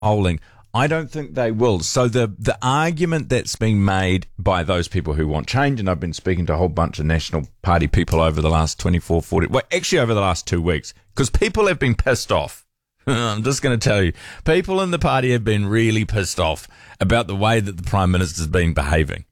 polling. I don't think they will. So the argument that's been made by those people who want change, and I've been speaking to a whole bunch of National Party people over the last 24, 40, well, actually over the last 2 weeks, because people have been pissed off. I'm just going to tell you, people in the party have been really pissed off about the way that the Prime Minister's been behaving.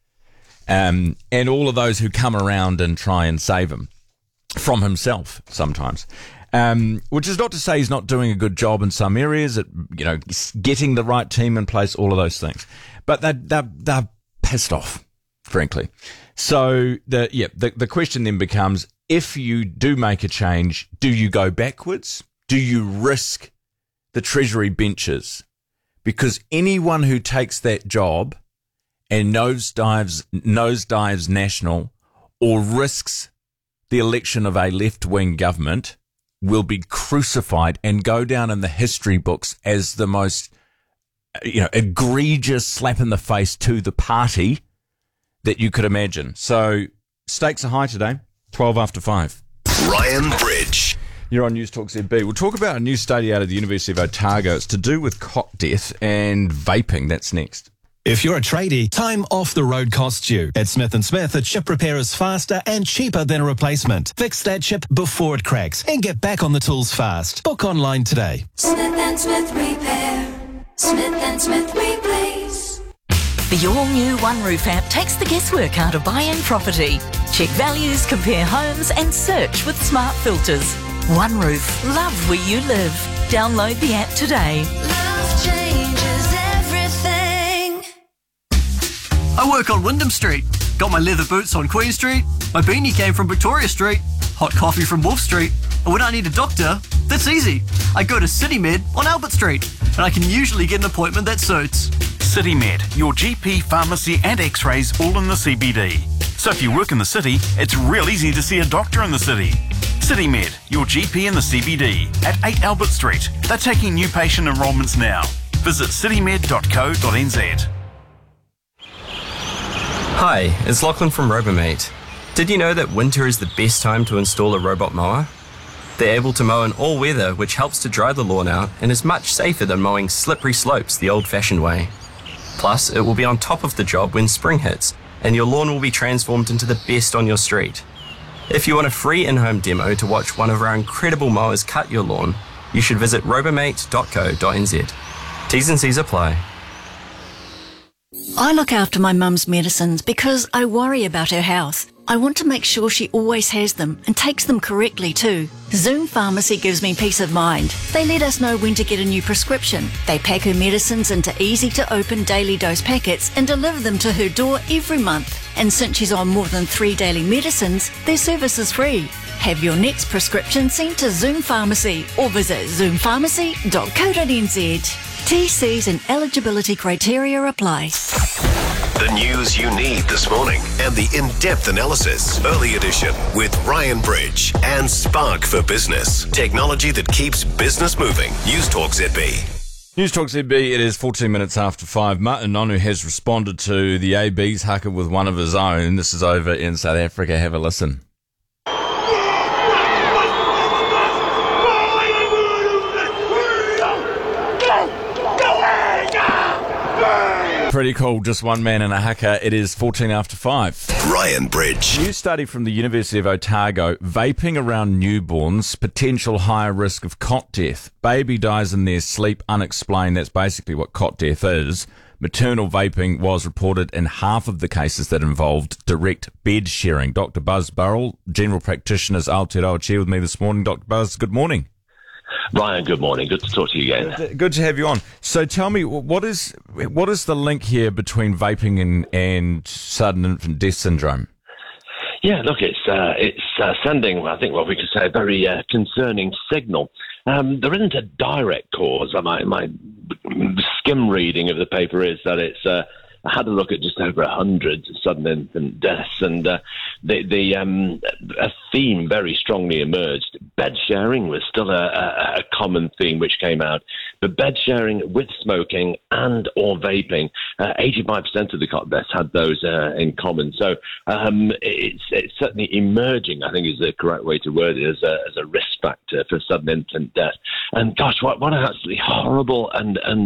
And all of those who come around and try and save him from himself sometimes. Which is not to say he's not doing a good job in some areas at, getting the right team in place, all of those things. But they're pissed off, frankly. So the question then becomes, if you do make a change, do you go backwards? Do you risk the Treasury benches? Because anyone who takes that job and nosedives National or risks the election of a left-wing government will be crucified and go down in the history books as the most, egregious slap in the face to the party that you could imagine. So stakes are high today, 12 after 5. Ryan Bridge. You're on News Talk ZB. We'll talk about a new study out of the University of Otago. It's to do with cot death and vaping. That's next. If you're a tradie, time off the road costs you. At Smith & Smith, a chip repair is faster and cheaper than a replacement. Fix that chip before it cracks and get back on the tools fast. Book online today. Smith & Smith Repair. Smith & Smith Replace. The all-new OneRoof app takes the guesswork out of buying property. Check values, compare homes and search with smart filters. OneRoof. Love where you live. Download the app today. Love changes everything. I work on Wyndham Street. Got my leather boots on Queen Street. My beanie came from Victoria Street. Hot coffee from Wolf Street. And when I need a doctor, that's easy. I go to CityMed on Albert Street. And I can usually get an appointment that suits. CityMed, your GP, pharmacy and x-rays all in the CBD. So if you work in the city, it's real easy to see a doctor in the city. CityMed, your GP in the CBD at 8 Albert Street. They're taking new patient enrolments now. Visit citymed.co.nz. Hi, it's Lachlan from Robomate. Did you know that winter is the best time to install a robot mower? They're able to mow in all weather, which helps to dry the lawn out and is much safer than mowing slippery slopes the old-fashioned way. Plus, it will be on top of the job when spring hits, and your lawn will be transformed into the best on your street. If you want a free in-home demo to watch one of our incredible mowers cut your lawn, you should visit robomate.co.nz. T's and C's apply. I look after my mum's medicines because I worry about her health. I want to make sure she always has them and takes them correctly too. Zoom Pharmacy gives me peace of mind. They let us know when to get a new prescription. They pack her medicines into easy-to-open daily dose packets and deliver them to her door every month. And since she's on more than 3 daily medicines, their service is free. Have your next prescription sent to Zoom Pharmacy or visit zoompharmacy.co.nz. TCs and eligibility criteria apply. The news you need this morning and the in-depth analysis. Early edition with Ryan Bridge and Spark for Business. Technology that keeps business moving. News Talk ZB. News Talk ZB, it is 14 minutes after 5. Martin Nonu has responded to the AB's haka with one of his own. This is over in South Africa. Have a listen. Pretty cool, just one man in a haka. It is 14 after 5. Ryan Bridge. New study from the University of Otago, vaping around newborns, potential higher risk of cot death. Baby dies in their sleep unexplained. That's basically what cot death is. Maternal vaping was reported in half of the cases that involved direct bed sharing. Dr. Buzz Burrell, general practitioner, is Aotearoa Chair with me this morning. Dr. Buzz, good morning. Ryan, good morning. Good to talk to you again. Good to have you on. So tell me, what is the link here between vaping and sudden infant death syndrome? Yeah, look, it's sending, I think, what we could say, a very concerning signal. There isn't a direct cause. My skim reading of the paper is that it's I had a look at just over 100 sudden infant deaths, and a theme very strongly emerged. Bed sharing was still a common theme which came out, but bed sharing with smoking and or vaping, 85% of the cot deaths had those in common. So it's certainly emerging, I think is the correct way to word it, as a risk factor for sudden infant death. And gosh, what an absolutely horrible and